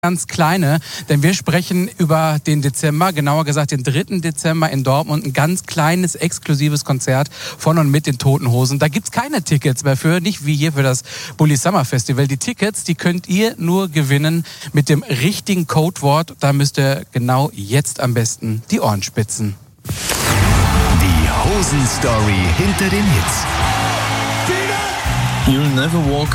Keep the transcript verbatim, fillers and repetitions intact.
Ganz kleine, denn wir sprechen über den Dezember, genauer gesagt den dritten Dezember in Dortmund, ein ganz kleines, exklusives Konzert von und mit den Toten Hosen. Da gibt's keine Tickets mehr für, nicht wie hier für das Bully Summer Festival. Die Tickets, die könnt ihr nur gewinnen mit dem richtigen Codewort. Da müsst ihr genau jetzt am besten die Ohren spitzen. Die Hosen-Story hinter den Hits. You'll never walk